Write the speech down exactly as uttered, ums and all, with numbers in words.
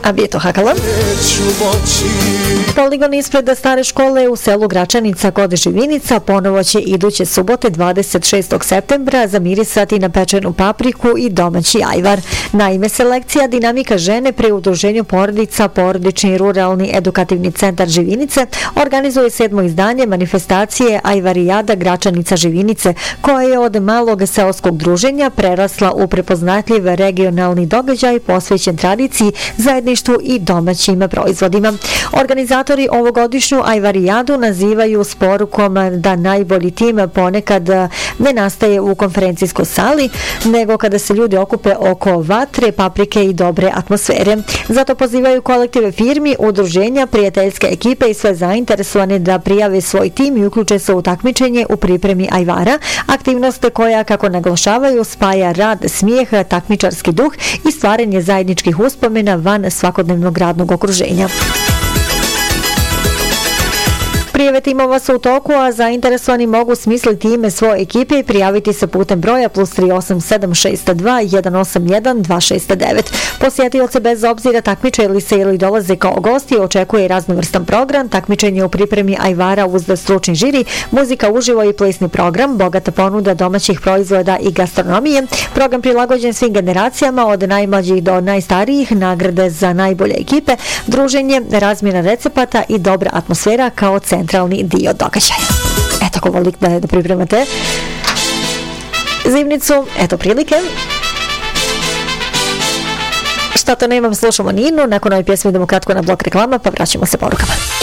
a bi je to hakala. Poligon ispred stare škole u selu Gračanica kod Živinica ponovo će iduće subote dvadeset šestog septembra zamirisati na pečenu papriku i domaći ajvar. Naime, selekcija Dinamika žene pri udruženju porodica Porodični i ruralni edukativni centar Živinice organizuje sedmo izdanje manifestacije Ajvarijada Gračanica Živinice, koja je od malog seoskog druženja prerasla u prepoznatljiv regionalni događaj posvećen tradiciji, zajedništvu i domaćim proizvodima. Organizatori ovogodišnju Ajvarijadu nazivaju s porukom da najbolji tim ponekad ne nastaje u konferencijskoj sali, nego kada se ljudi okupe oko vatre, paprike i dobre atmosfere. Zato pozivaju kolektive firmi, udruženja, prijateljske ekipe i sve zainteresovane da prijave svoj tim i uključe se u takmičenje u pripremi ajvara, aktivnost koja, kako naglašavaju, spaja rad, smijeh, takmičarski duh i stvaranje zajedničkih uspomena van svakodnevnog radnog okruženja. Prijave timova su u toku, a zainteresovani mogu smisliti ime svoje ekipe i prijaviti se putem broja plus tri osam sedam šest dva jedan osam jedan dva šest devet. Posjetioce bez obzira takmiče ili se ili dolaze kao gosti očekuje raznovrstan program, takmičenje u pripremi ajvara uz stručni žiri, muzika uživo i plesni program, bogata ponuda domaćih proizvoda i gastronomije, program prilagođen svim generacijama od najmlađih do najstarijih, nagrade za najbolje ekipe, druženje, razmjena recepata i dobra atmosfera kao centralni dio događaja. Eto, ako volite da, da pripremate zimnicu, eto prilike. Šta to nemam, slušamo Ninu, nakon ove pjesme idemo kratko na blok reklama, pa vraćamo se porukama.